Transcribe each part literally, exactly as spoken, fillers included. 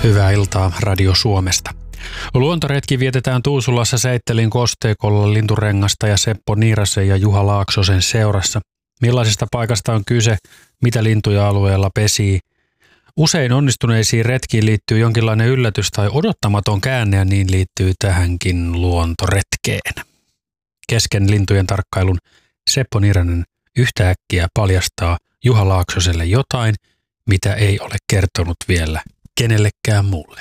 Hyvää iltaa Radio Suomesta. Luontoretki vietetään Tuusulassa Seittelin kosteikolla Linturengasta ja Seppo Niirasen ja Juha Laaksosen seurassa. Millaisesta paikasta on kyse, mitä lintuja alueella pesii? Usein onnistuneisiin retkiin liittyy jonkinlainen yllätys tai odottamaton käänne ja niin liittyy tähänkin luontoretkeen. Kesken lintujen tarkkailun Seppo Niiranen yhtäkkiä paljastaa Juha Laaksoselle jotain, mitä ei ole kertonut vielä kenellekään muulle.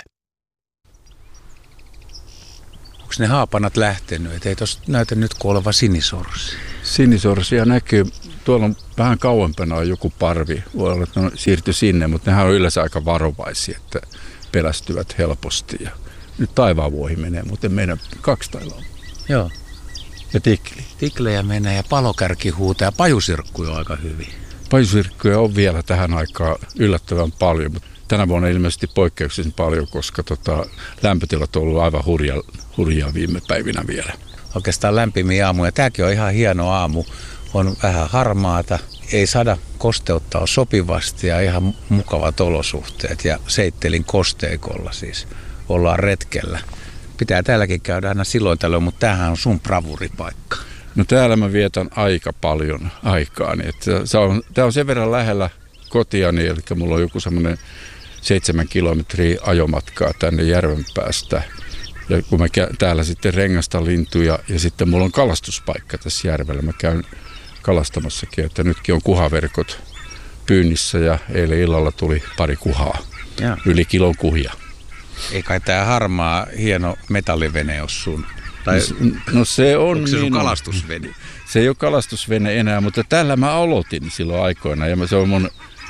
Onko ne haapanat lähtenyt? Et ei tuossa näytä nyt kuin oleva sinisorsi. Sinisorsia näkyy. Tuolla on vähän kauempana on joku parvi. Voi olla, että ne siirtyi sinne, mutta nehän on yleensä aika varovaisia, että pelästyvät helposti. Ja nyt taivaanvuohi menee, mutta meidän kaksi tailla on. Joo. Ja tikli. Tiklejä menee ja palokärki huutaa ja pajusirkkuja on aika hyvin. Pajusirkkuja on vielä tähän aikaan yllättävän paljon, mutta tänä vuonna ilmeisesti poikkeuksellisen paljon, koska tota, lämpötilat on ollut aivan hurjaa, hurjaa viime päivinä vielä. Oikeastaan lämpimiä aamuja. Tämäkin on ihan hieno aamu. On vähän harmaata, ei sada, kosteutta on sopivasti ja ihan mukavat olosuhteet. Ja Seittelin kosteikolla siis ollaan retkellä. Pitää täälläkin käydä aina silloin tällöin, mutta tämähän on sun bravuripaikka. No täällä mä vietän aika paljon aikaa. Niin että on, tää on sen verran lähellä kotiani, eli mulla on joku semmoinen seitsemän kilometriä ajomatkaa tänne järven päästä. Ja kun mä käyn täällä sitten rengastan lintuja ja sitten mulla on kalastuspaikka tässä järvellä. Mä käyn kalastamassakin, että nytkin on kuhaverkot pyynnissä ja eilen illalla tuli pari kuhaa, ja yli kilon kuhia. Ei kai tää harmaa hieno metallivene ole sun? Tai no se on onko se sun minun kalastusvene? Se ei ole kalastusvene enää, mutta tällä mä aloitin silloin aikoina ja se on mun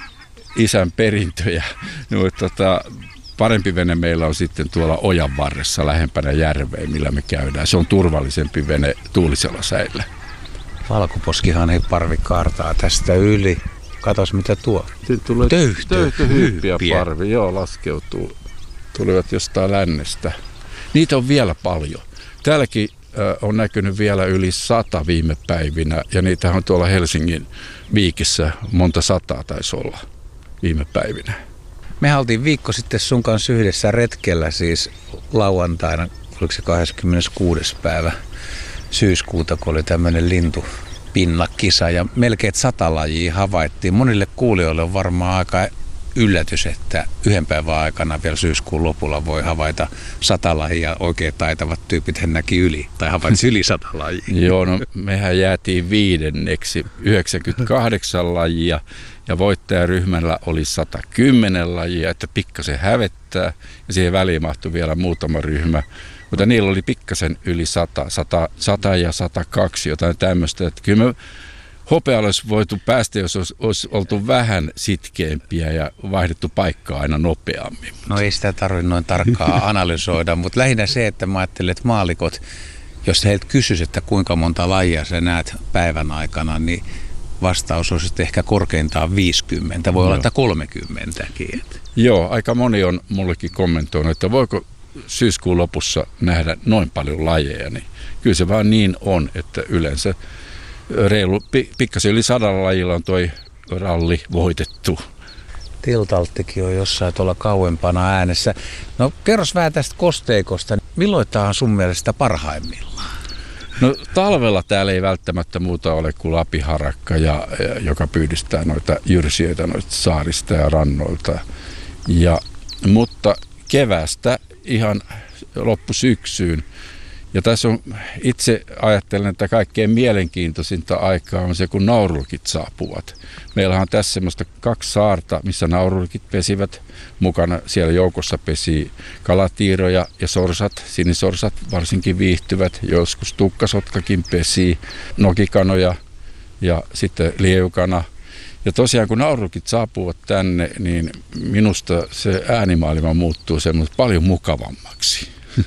isän perintöjä. No, tota, parempi vene meillä on sitten tuolla ojan varressa lähempänä järveä, millä me käydään. Se on turvallisempi vene tuulisella säillä. Valkoposkihan ei parvi kaartaa tästä yli. Katos mitä tuo. Tulee töyhtöhyyppiä parvi, joo, laskeutuu. Tulivat jostain lännestä. Niitä on vielä paljon. Täälläkin äh, on näkynyt vielä yli sata viime päivinä ja niitä on tuolla Helsingin Viikissä monta sataa taisi olla viime päivinä. Me oltiin viikko sitten sun kanssa yhdessä retkellä siis lauantaina, oliko se kahdeskymmeneskuudes päivä syyskuuta, kun oli tämmöinen lintupinnakisa ja melkein sata lajia havaittiin. Monille kuulijoille on varmaan aika yllätys, että yhden päivän aikana vielä syyskuun lopulla voi havaita sata lajia. Oikein taitavat tyypit hän näki yli tai havaitsi yli sata lajia. Joo, no mehän jäätiin viidenneksi, yhdeksänkymmentäkahdeksan lajia ja voittajaryhmällä oli sata kymmenen lajia, että pikkasen hävettää ja siihen väliin mahtui vielä muutama ryhmä. Mutta niillä oli pikkasen yli sata, sata, sata ja sata kaksi, jotain tämmöistä. Että kyllä me hopealle olisi voitu päästä, jos olisi, olisi oltu vähän sitkeämpiä ja vaihdettu paikkaa aina nopeammin. No ei sitä tarvitse noin tarkkaan analysoida, mutta lähinnä se, että mä ajattelen, että maallikot, jos heiltä kysyisi, että kuinka monta lajia sä näet päivän aikana, niin vastaus olisi ehkä korkeintaan viisikymmentä, voi no. olla että kolmekymmentäkin. Joo, aika moni on mullekin kommentoinut, että voiko syyskuun lopussa nähdä noin paljon lajeja, niin kyllä se vaan niin on, että yleensä reilu, pikkasen yli sadalla lajilla on toi ralli voitettu. Tiltalttikin on jossain tuolla kauempana äänessä. No kerros vähän tästä kosteikosta. Milloin tämä on sun mielestä parhaimmillaan? No talvella täällä ei välttämättä muuta ole kuin lapiharakka, ja, joka pyydystää noita jyrsijöitä noista saarista ja rannoilta. Ja, mutta keväästä ihan loppusyksyyn. Ja tässä on, itse ajattelen, että kaikkein mielenkiintoisinta aikaa on se, kun naurulkit saapuvat. Meillä on tässä semmoista kaksi saarta, missä naurulkit pesivät. Mukana siellä joukossa pesi kalatiiroja ja sorsat, sinisorsat varsinkin viihtyvät. Joskus tukkasotkakin pesi, nokikanoja ja sitten liejukana. Ja tosiaan kun naurulkit saapuvat tänne, niin minusta se äänimaailma muuttuu semmoista paljon mukavammaksi.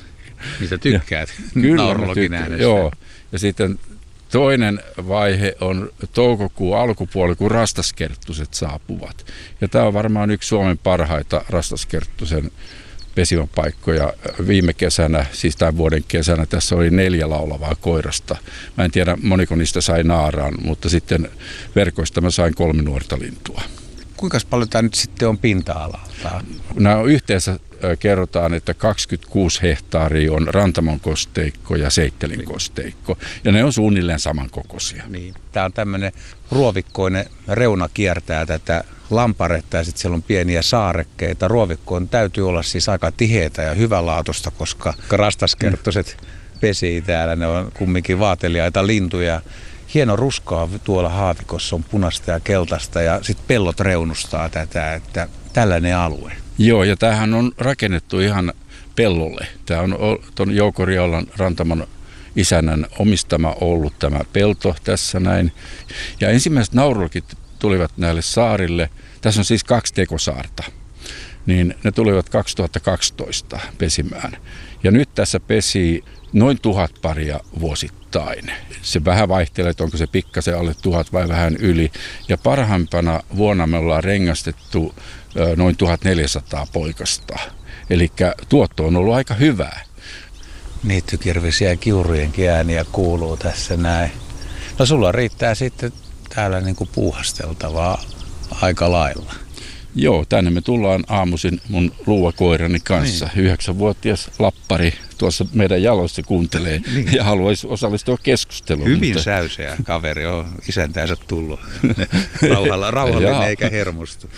Mitä tykkäät naurulkin äänestä? Joo, ja sitten toinen vaihe on toukokuun alkupuoli, kun rastaskerttuset saapuvat. Ja tämä on varmaan yksi Suomen parhaita rastaskerttusen pesivän paikkoja. Viime kesänä, siis tämän vuoden kesänä, tässä oli neljä laulavaa koirasta. Mä en tiedä, moniko niistä sai naaraan, mutta sitten verkoista mä sain kolme nuorta lintua. kuinka paljon tämä nyt sitten on pinta-alalta? Nämä on yhteensä kerrotaan, että kaksikymmentäkuusi hehtaaria on Rantamon kosteikko ja Seittelin kosteikko. Ja ne on suunnilleen samankokoisia. Niin. Tämä on tämmöinen ruovikkoinen reuna kiertää tätä lamparetta ja sitten siellä on pieniä saarekkeita. Ruovikkoon täytyy olla siis aika tiheitä ja hyvälaatuista, koska rastaskerttoiset pesii täällä. Ne on kumminkin vaateliaita lintuja. Hieno ruskaa tuolla haavikossa on punaista ja keltaista ja sitten pellot reunustaa tätä, että tällainen alue. Joo, ja tämähän on rakennettu ihan pellolle. Tämä on tuon Jouko Riolan Rantamon isännän omistama ollut tämä pelto tässä näin. Ja ensimmäiset naurulkit tulivat näille saarille. Tässä on siis kaksi tekosaarta. Niin ne tulivat kaksituhattakaksitoista pesimään. Ja nyt tässä pesii noin tuhat paria vuosittain. Se vähän vaihtelee, että onko se pikkasen alle tuhat vai vähän yli. Ja parhaimpana vuonna me ollaan rengastettu noin tuhatneljäsataa poikasta. Eli tuotto on ollut aika hyvää. Niittykirvisiä ja kiurujenkin ääniä kuuluu tässä näin. No sulla riittää sitten täällä niinku puuhasteltavaa aika lailla. Joo, tänne me tullaan aamuisin mun luuvakoirani kanssa. Niin. Yhdeksänvuotias lappari tuossa meidän jaloissa kuuntelee niin. Ja haluaisi osallistua keskusteluun. Hyvin mutta... säyseä kaveri on isäntäänsä tullut. Rauhalla, rauhallinen eikä hermostu.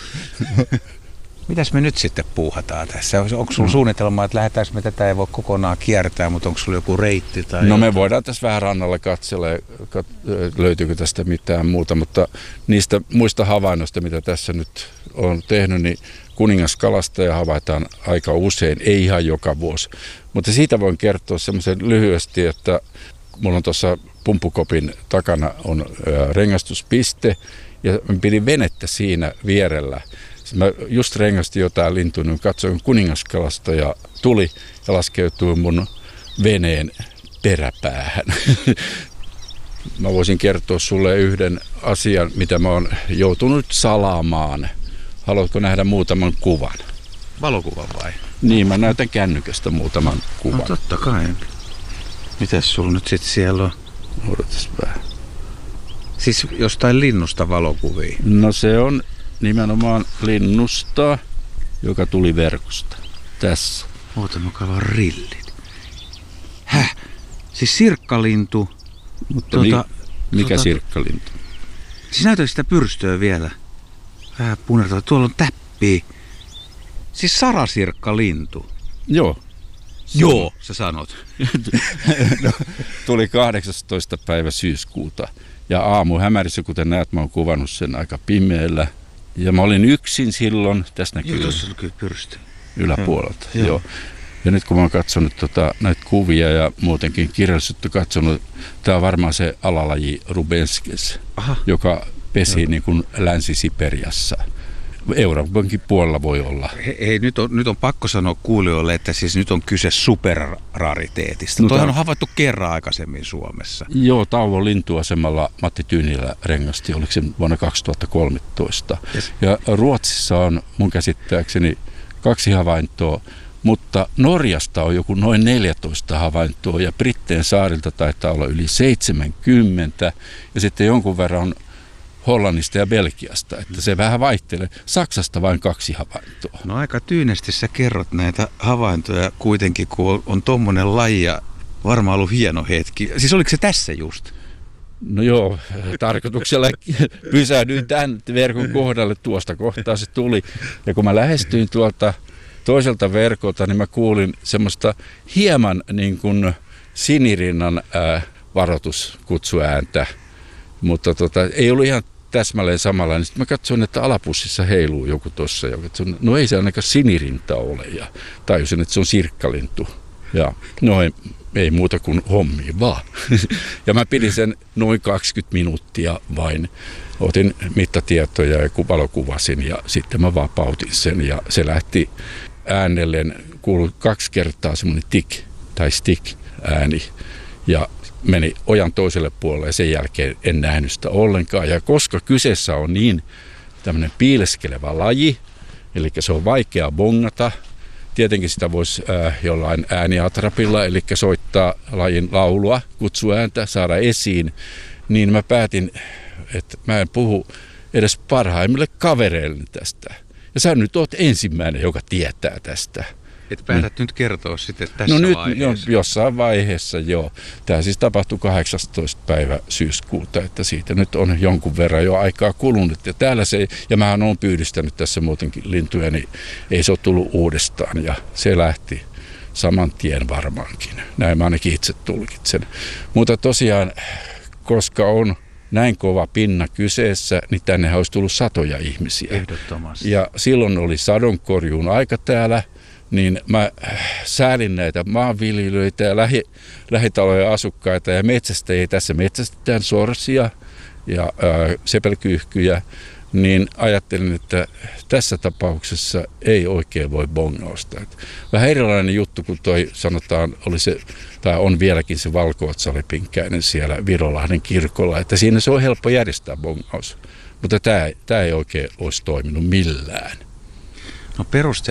Mitäs me nyt sitten puuhataan tässä? Onko sulla suunnitelma, että lähdetäänkö me tätä ei voi kokonaan kiertää, mutta onko sulla joku reitti? Tai no jotain? Me voidaan tässä vähän rannalla katsella, löytyykö tästä mitään muuta, mutta niistä muista havainnoista, mitä tässä nyt on tehnyt, niin kuningaskalastaja havaitaan aika usein, ei ihan joka vuosi. Mutta siitä voin kertoa semmoisen lyhyesti, että mulla on tuossa pumpukopin takana on rengastuspiste ja pidin venettä siinä vierellä. Mä just rengastin jotain lintua, niin katsoin kuningaskalasta ja tuli ja laskeutui mun veneen peräpäähän. Mä voisin kertoa sulle yhden asian, mitä mä oon joutunut salaamaan. Haluatko nähdä muutaman kuvan? Valokuvan vai? Niin, mä näytän kännykästä muutaman kuvan. No totta kai. Mitäs sulla nyt sit siellä on? Odotas vähän. Siis jostain linnusta valokuvia? No se on nimenomaan linnusta, joka tuli verkosta. Tässä. Oota, mä kaivan rillit. Häh? Siis sirkkalintu. Mutta tuota, mi- mikä tuota, sirkkalintu? Siis näytä sitä pyrstöä vielä. Vähän punertaa. Tuolla on täppiä. Siis sarasirkkalintu. Joo. Joo, sä sanot. No, tuli kahdeksastoista päivä syyskuuta. Ja aamu hämärissä, kuten näet, mä oon kuvannut sen aika pimeällä. Ja mä olin yksin silloin, tässä näkyy Joo, tuossa näkyy pyrstö. Yläpuolelta. Joo. Joo. Ja nyt kun mä oon katsonut tota, näitä kuvia ja muutenkin kirjallisuutta katsonut, tää on varmaan se alalaji Rubenskes, Aha. joka pesi niin kuin Länsi-Siperiassa. Euroopankin puolella voi olla. Hei, hei nyt, on, nyt on pakko sanoa kuulijoille, että siis nyt on kyse superrariteetista. No, Toihan on havaittu kerran aikaisemmin Suomessa. Joo, Tauvon lintuasemalla Matti Tyynilä rengasti, oliko se vuonna kaksituhattakolmetoista. Yes. Ja Ruotsissa on mun käsittääkseni kaksi havaintoa, mutta Norjasta on joku noin neljätoista havaintoa ja Britteen saarilta taitaa olla yli seitsemänkymmentä ja sitten jonkun verran on Hollannista ja Belgiasta, että se vähän vaihtelee. Saksasta vain kaksi havaintoa. No aika tyynesti sä kerrot näitä havaintoja kuitenkin, kun on tommonen laji ja varmaan ollut hieno hetki. Siis oliko se tässä just? No joo, tarkoituksella pysähdyin tämän verkon kohdalle, tuosta kohtaa se tuli. Ja kun mä lähestyin tuolta toiselta verkolta, niin mä kuulin semmoista hieman niin kuin sinirinnan ää, varoituskutsuääntä. Mutta tota, ei ollut ihan täsmälleen samanlainen. Sitten mä katsoin, että alapussissa heiluu joku tuossa. No ei se ainakaan sinirinta ole. Ja tajusin, että se on sirkkalintu. Ja no ei, ei muuta kuin hommiin vaan. Ja mä pidin sen noin kaksikymmentä minuuttia vain. Otin mittatietoja ja valokuvasin ja sitten mä vapautin sen. Ja se lähti äänelleen, kuului kaksi kertaa semmoinen tik tai stick ääni. Ja meni ojan toiselle puolelle ja sen jälkeen en nähnyt sitä ollenkaan. Ja koska kyseessä on niin tämmöinen piileskelevä laji, eli se on vaikea bongata, tietenkin sitä voisi äh, jollain ääniatrapilla, eli soittaa lajin laulua, kutsuääntä, saada esiin, niin mä päätin, että mä en puhu edes parhaimmille kavereille tästä. Ja sä nyt oot ensimmäinen, joka tietää tästä. Et päätät mm. nyt kertoa sitten tässä no nyt vaiheessa. Jo, jossain vaiheessa, joo. Tämä siis tapahtui kahdeksastoista päivä syyskuuta, että siitä nyt on jonkun verran jo aikaa kulunut. Ja täällä se, ja mähän olen pyydistänyt tässä muutenkin lintuja, niin ei se ole tullut uudestaan. Ja se lähti saman tien varmaankin. Näin mä ainakin itse tulkitsen. Mutta tosiaan, koska on näin kova pinna kyseessä, niin tänne olisi tullut satoja ihmisiä. Ehdottomasti. Ja silloin oli sadonkorjuun aika täällä. Niin mä säälin näitä maanviljelijöitä ja lähi, lähitalojen asukkaita ja metsästäjiä. Tässä metsästetään sorsia ja ää, sepelkyyhkyjä, niin ajattelin, että tässä tapauksessa ei oikein voi bongausta. Et vähän erilainen juttu kuin toi sanotaan, oli se, tai on vieläkin se valko-otsalepinkäinen siellä Virolahden kirkolla, että siinä se on helppo järjestää bongaus. Mutta tämä ei oikein olisi toiminut millään. No peruste